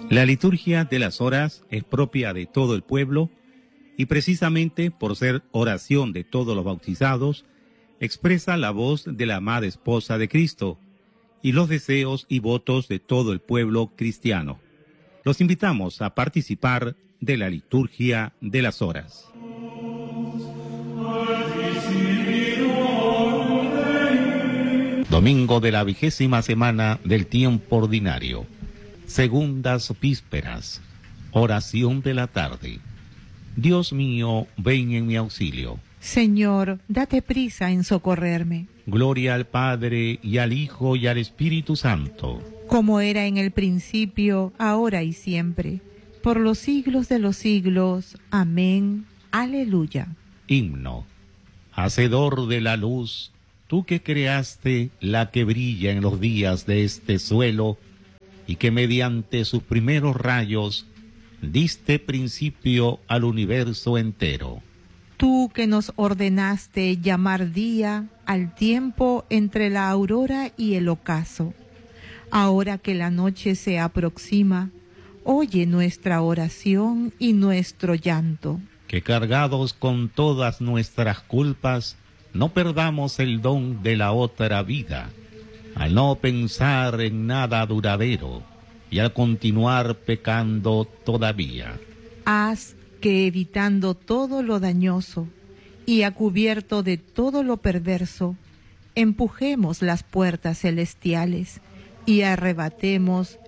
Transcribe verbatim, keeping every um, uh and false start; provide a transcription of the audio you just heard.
La liturgia de las horas es propia de todo el pueblo y precisamente por ser oración de todos los bautizados, expresa la voz de la amada esposa de Cristo y los deseos y votos de todo el pueblo cristiano. Los invitamos a participar de la liturgia de las horas. Domingo de la vigésima semana del tiempo ordinario. Segundas vísperas. Oración de la tarde. Dios mío, ven en mi auxilio. Señor, date prisa en socorrerme. Gloria al Padre, y al Hijo, y al Espíritu Santo. Como era en el principio, ahora y siempre, por los siglos de los siglos. Amén. Aleluya. Himno. Hacedor de la luz, tú que creaste la que brilla en los días de este suelo, y que mediante sus primeros rayos diste principio al universo entero. Tú que nos ordenaste llamar día al tiempo entre la aurora y el ocaso. Ahora que la noche se aproxima, oye nuestra oración y nuestro llanto. Que cargados con todas nuestras culpas, no perdamos el don de la otra vida, al no pensar en nada duradero y al continuar pecando todavía. Haz que, evitando todo lo dañoso y a cubierto de todo lo perverso, empujemos las puertas celestiales y arrebatemos